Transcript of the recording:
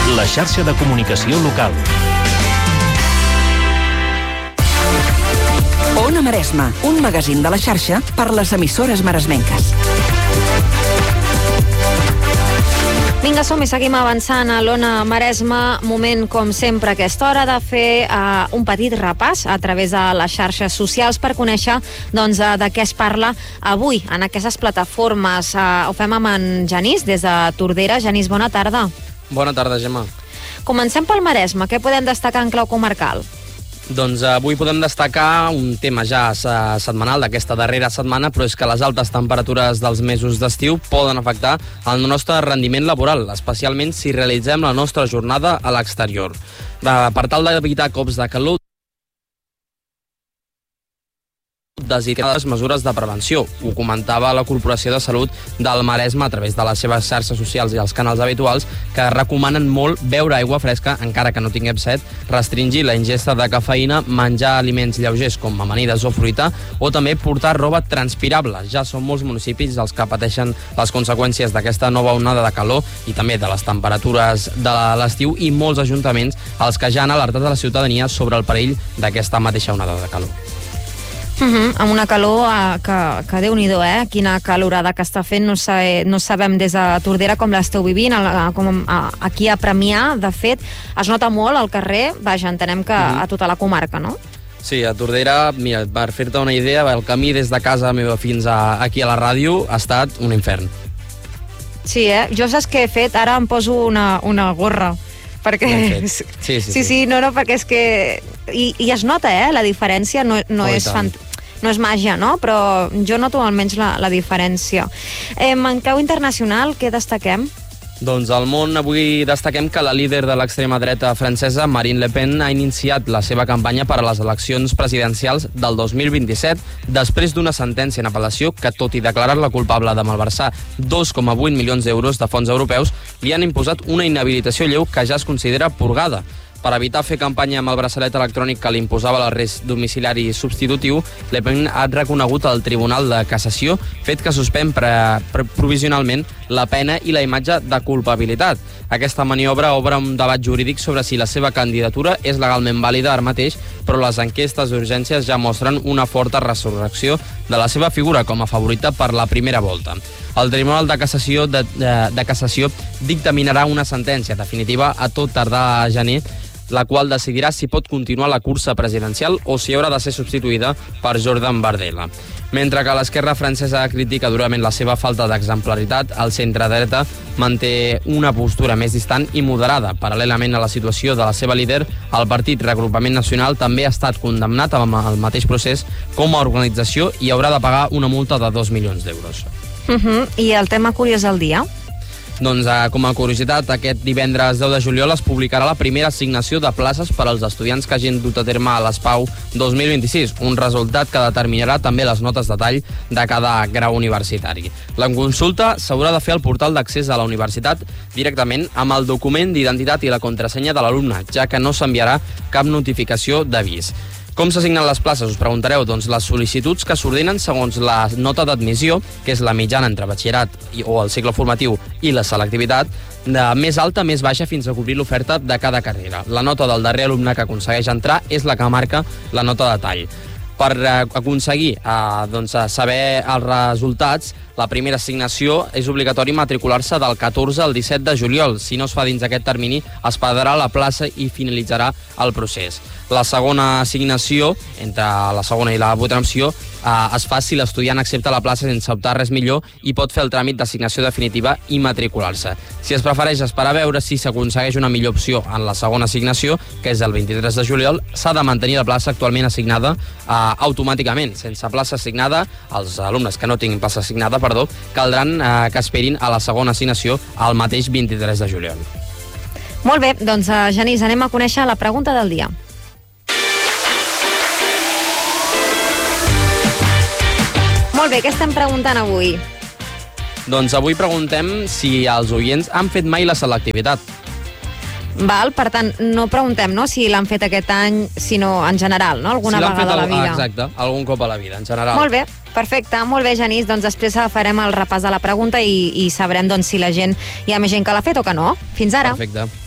La xarxa de comunicació local. Ona Maresma, un magazín de la xarxa per les emissores maresmenques. Vinga, som i seguim avançant a l'Ona Maresma. Moment, com sempre, a aquesta hora de fer un petit repàs a través de les xarxes socials per conèixer de què es parla avui en aquestes plataformes. Ho fem amb en Genís, des de Tordera. Genís, bona tarda. Bona tarda, Gemma. Comencem pel Maresme. Què podem destacar en clau comarcal? Doncs avui podem destacar un tema ja setmanal d'aquesta darrera setmana, però és que les altes temperatures dels mesos d'estiu poden afectar el nostre rendiment laboral, especialment si realitzem la nostra jornada a l'exterior. Per tal d'evitar cops de calor, les mesures de prevenció. Ho comentava la Corporació de Salut del Maresme a través de les seves xarxes socials i els canals habituals, que recomanen molt beure aigua fresca encara que no tinguem set, restringir la ingesta de cafeïna, menjar aliments lleugers com amanides o fruita, o també portar roba transpirable. Ja són molts municipis els que pateixen les conseqüències d'aquesta nova onada de calor i també de les temperatures de l'estiu, i molts ajuntaments els que ja han alertat a la ciutadania sobre el perill d'aquesta mateixa onada de calor. Amb una calor que Déu-n'hi-do, quina calorada que està fent. No sabem des de Tordera com l'esteu vivint, com aquí a Premià. De fet, es nota molt al carrer. Vaja, entenem que a tota la comarca, no? Sí, a Tordera, mira, per fer-te una idea, el camí des de casa meva fins aquí a la ràdio ha estat un infern. Sí, jo saps què he fet? Ara em poso una gorra. Perquè... Sí, no, perquè és que... I es nota, la diferència, no és màgia, no? Però jo noto almenys la diferència. En clau internacional, què destaquem? Doncs al món avui destaquem que la líder de l'extrema dreta francesa, Marine Le Pen, ha iniciat la seva campanya per a les eleccions presidencials del 2027 després d'una sentència en apel·lació que, tot i declarar-la culpable de malversar 2,8 milions d'euros de fons europeus, li han imposat una inhabilitació lleu que ja es considera purgada. Per evitar fer campanya amb el braçalet electrònic que li imposava l'arrest domiciliari substitutiu, Le Pen ha reconegut al Tribunal de Cassació, fet que suspèn provisionalment la pena i la imatge de culpabilitat. Aquesta maniobra obre un debat jurídic sobre si la seva candidatura és legalment vàlida ara mateix, però les enquestes d'urgències ja mostren una forta resurrecció de la seva figura com a favorita per la primera volta. El Tribunal de Cassació dictaminarà una sentència definitiva a tot tardar a gener, la qual decidirà si pot continuar la cursa presidencial o si haurà de ser substituïda per Jordan Bardella. Mentre que l'esquerra francesa critica durament la seva falta d'exemplaritat, el centre-dreta manté una postura més distant i moderada. Paral·lelament a la situació de la seva líder, el Partit Reagrupament Nacional també ha estat condemnat amb el mateix procés com a organització i haurà de pagar una multa de 2 milions d'euros. I el tema curiós del dia? Doncs, com a curiositat, aquest divendres 10 de juliol es publicarà la primera assignació de places per als estudiants que hagin dut a terme a l'ESPAU 2026, un resultat que determinarà també les notes de tall de cada grau universitari. La consulta s'haurà de fer al portal d'accés a la universitat directament amb el document d'identitat i la contrasenya de l'alumne, ja que no s'enviarà cap notificació d'avís. Com s'assignen les places, us preguntareu? Doncs les sol·licituds que s'ordinen segons la nota d'admissió, que és la mitjana entre batxillerat o el cicle formatiu i la selectivitat, de més alta a més baixa fins a cobrir l'oferta de cada carrera. La nota del darrer alumne que aconsegueix entrar és la que marca la nota de tall. Per aconseguir saber els resultats, la primera assignació és obligatori matricular-se del 14 al 17 de juliol. Si no es fa dins aquest termini, es perdrà la plaça i finalitzarà el procés. La segona assignació, entre la segona i la vuitena opció, es fa si l'estudiant accepta la plaça sense optar res millor i pot fer el tràmit d'assignació definitiva i matricular-se. Si es prefereix esperar a veure si s'aconsegueix una millor opció en la segona assignació, que és el 23 de juliol, s'ha de mantenir la plaça actualment assignada automàticament. Sense plaça assignada, els alumnes que no tinguin plaça assignada, caldran que esperin a la segona assignació el mateix 23 de juliol. Molt bé, doncs, Genís, anem a conèixer la pregunta del dia. Molt bé, què estem preguntant avui? Doncs avui preguntem si els oients han fet mai la selectivitat. Val, per tant, no preguntem si l'han fet aquest any, sinó en general, no? Alguna vegada a la vida. Exacte, algun cop a la vida, en general. Molt bé, perfecte, molt bé, Genís. Doncs després farem el repàs de la pregunta i sabrem si la gent, hi ha més gent que l'ha fet o que no. Fins ara. Perfecte.